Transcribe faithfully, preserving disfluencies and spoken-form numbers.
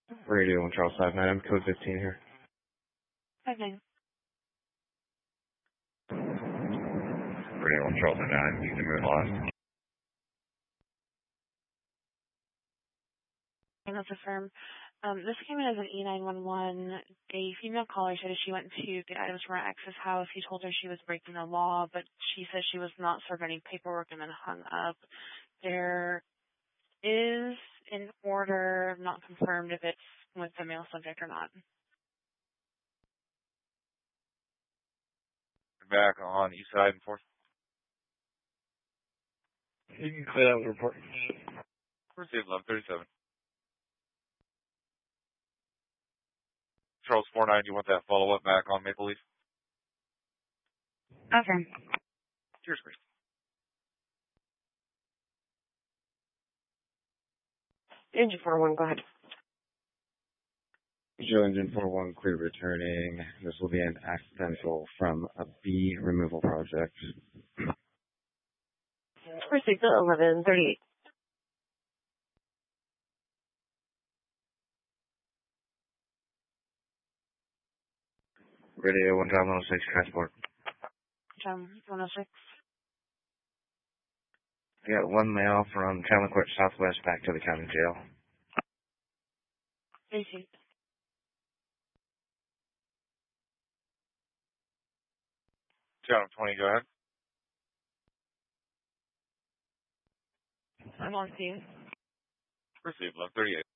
Radio on Charles five nine. I'm code fifteen here. five nine. Radio on Charles five nine. You can move on. That's a firm. Um, this came in as an E nine one one. A female caller said she went to get items from her ex's house. He told her she was breaking the law, but she said she was not served any paperwork and then hung up. There is an order, not confirmed if it's with the male subject or not. Back on east side and fourth. You can clear out the report. Received eleven thirty-seven. Charles four nine, you want that follow-up back on Maple Leaf? Okay. Cheers, Chris. Engine four one, go ahead. Joe Engine four one, clear returning. This will be an accidental from a B removal project. Received eleven thirty-eight. Radio one one oh six, transport. John one oh six. I got one mail from Chandler Court Southwest back to the county jail. Received. Channel twenty, go ahead. I'm on scene. Received eleven thirty-eight.